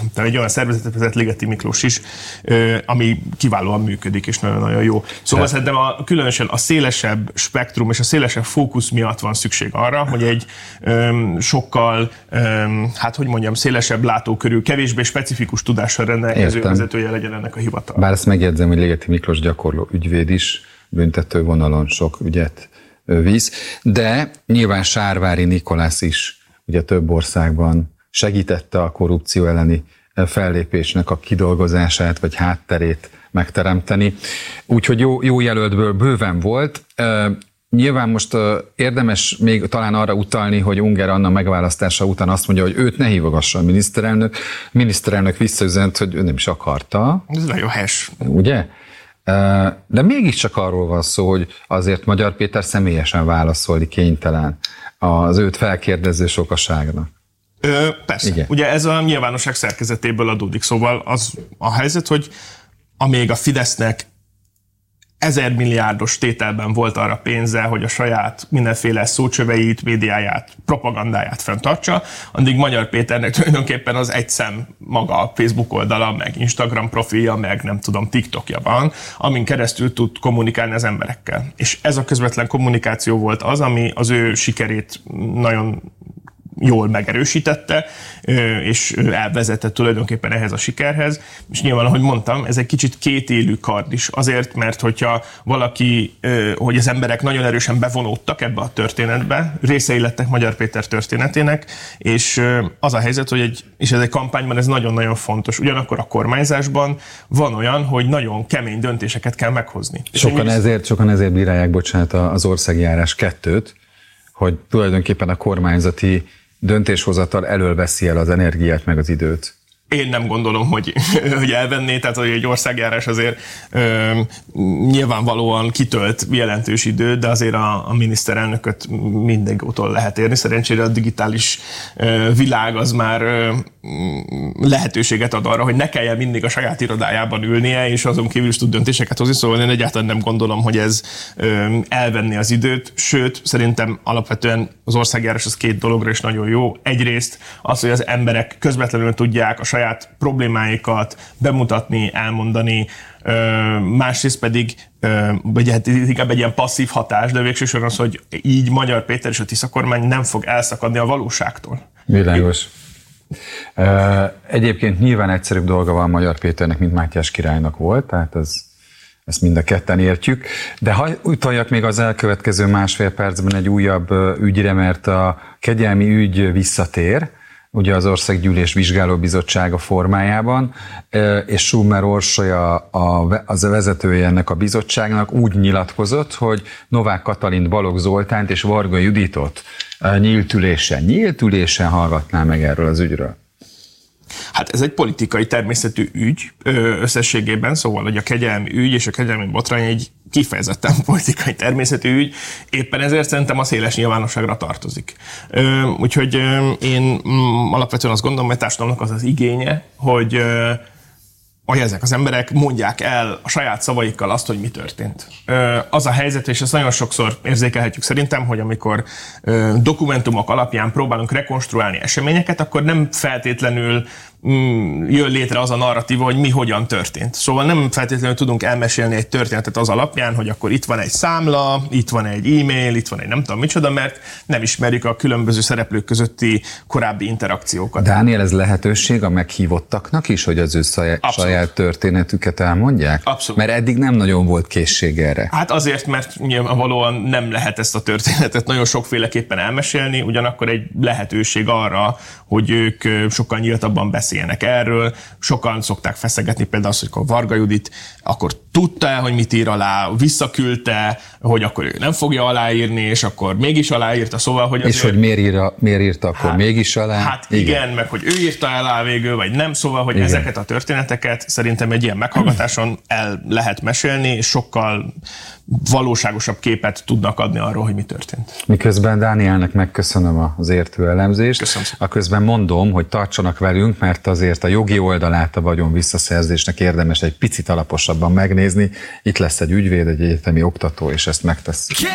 egy olyan szervezetet vezet Ligeti Miklós is, ami kiválóan működik, és nagyon-nagyon jó. Szóval szerintem különösen a szélesebb spektrum és a szélesebb fókusz miatt van szükség arra, hogy egy sokkal, szélesebb látókörű, kevésbé specifikus tudással rendelkező vezetője legyen ennek a hivatal. Bár ezt megjegyzem, hogy Ligeti Miklós gyakorló ügyvéd is, büntető vonalon sok ügyet visz, de nyilván Sárvári Nikolász is ugye több országban segítette a korrupció elleni fellépésnek a kidolgozását, vagy hátterét megteremteni. Úgyhogy jó jelöltből bőven volt. Nyilván most érdemes még talán arra utalni, hogy Ungár Anna megválasztása után azt mondja, hogy őt ne hívogassa a miniszterelnök. Miniszterelnök visszaüzent, hogy ő nem is akarta. Ez nagyon helyes. Ugye? De mégiscsak arról van szó, hogy azért Magyar Péter személyesen válaszolni kénytelen az őt felkérdező sokaságnak. Persze. Igen. Ugye ez a nyilvánosság szerkezetéből adódik. Szóval az a helyzet, hogy amíg a Fidesznek 1000 milliárdos tételben volt arra pénze, hogy a saját mindenféle szócsöveit, médiáját, propagandáját fenntartsa, addig Magyar Péternek tulajdonképpen az egy szem maga a Facebook oldala, meg Instagram profilja, meg nem tudom, TikTokja van, amin keresztül tud kommunikálni az emberekkel. És ez a közvetlen kommunikáció volt az, ami az ő sikerét nagyon jól megerősítette, és elvezetett tulajdonképpen ehhez a sikerhez. És nyilván, ahogy mondtam, ez egy kicsit kétélű kard is. Azért, mert hogyha valaki, hogy az emberek nagyon erősen bevonódtak ebbe a történetbe, részei lettek Magyar Péter történetének, és az a helyzet, hogy és ez egy kampányban ez nagyon-nagyon fontos. Ugyanakkor a kormányzásban van olyan, hogy nagyon kemény döntéseket kell meghozni. Sokan ezért bírálják, bocsánat, az országjárás 2-t, hogy tulajdonképpen a kormányzati döntéshozatal elől veszi el az energiát meg az időt. Én nem gondolom, hogy elvenné, tehát hogy egy országjárás azért nyilvánvalóan kitölt jelentős időt, de azért a miniszterelnököt mindig utol lehet érni. Szerencsére a digitális világ az már lehetőséget ad arra, hogy ne kelljen mindig a saját irodájában ülnie, és azon kívül is tud döntéseket hozni, szóval én egyáltalán nem gondolom, hogy ez elvenni az időt, sőt, szerintem alapvetően az országjárás az 2 dologra is nagyon jó. Egyrészt az, hogy az emberek közvetlenül tudják a saját problémáikat bemutatni, elmondani, másrészt pedig inkább egy ilyen passzív hatás, de végső soron az, hogy így Magyar Péter és a Tisza kormány nem fog elszakadni a valóságtól. Világos. Egyébként nyilván egyszerűbb dolga van Magyar Péternek, mint Mátyás királynak volt, tehát ezt mind a ketten értjük. De ha utaljak még az elkövetkező 1,5 percben egy újabb ügyre, mert a kegyelmi ügy visszatér, ugye az Országgyűlés Vizsgálóbizottsága formájában, és Schumer Orsolya az vezetője ennek a bizottságnak úgy nyilatkozott, hogy Novák Katalint, Balogh Zoltánt és Varga Juditot nyílt ülésen hallgatná meg erről az ügyről. Hát ez egy politikai természetű ügy összességében, szóval hogy a kegyelmi ügy és a kegyelmi botrány egy kifejezetten politikai természetű ügy, éppen ezért szerintem a széles nyilvánosságra tartozik. Úgyhogy én alapvetően azt gondolom, hogy a társadalomnak az az igénye, hogy ezek az emberek mondják el a saját szavaikkal azt, hogy mi történt. Az a helyzet, és ezt nagyon sokszor érzékelhetjük szerintem, hogy amikor dokumentumok alapján próbálunk rekonstruálni eseményeket, akkor nem feltétlenül jön létre az a narratíva, hogy mi hogyan történt. Szóval nem feltétlenül tudunk elmesélni egy történetet az alapján, hogy akkor itt van egy számla, itt van egy e-mail, itt van egy nem tudom micsoda, mert nem ismerjük a különböző szereplők közötti korábbi interakciókat. Dániel, ez lehetőség a meghívottaknak is, hogy az ő saját történetüket elmondják? Abszolút. Mert eddig nem nagyon volt készség erre. Hát azért, mert nyilvánvalóan nem lehet ezt a történetet nagyon sokféleképpen elmesélni, ugyanakkor egy lehetőség arra, hogy ők sokkal nyíltabban beszélnek erről. Sokan szokták feszegetni például azt, hogy Varga Judit akkor tudta, hogy mit ír alá, visszaküldte, hogy akkor ő nem fogja aláírni, és akkor mégis aláírta, szóval, hogy azért... És hogy miért írta akkor mégis alá? Hát igen, meg hogy ő írta alá végül, vagy nem, szóval, hogy ezeket a történeteket szerintem egy ilyen meghallgatáson el lehet mesélni, és sokkal valóságosabb képet tudnak adni arról, hogy mi történt. Miközben Dánielnek megköszönöm az értő elemzést. Köszönöm. Aközben mondom, hogy tartsanak velünk, mert azért a jogi oldalát a vagyon visszaszerzésnek érdemes egy picit alaposabban megnézni. Itt lesz egy ügyvéd, egy egyetemi oktató, és ezt megteszi.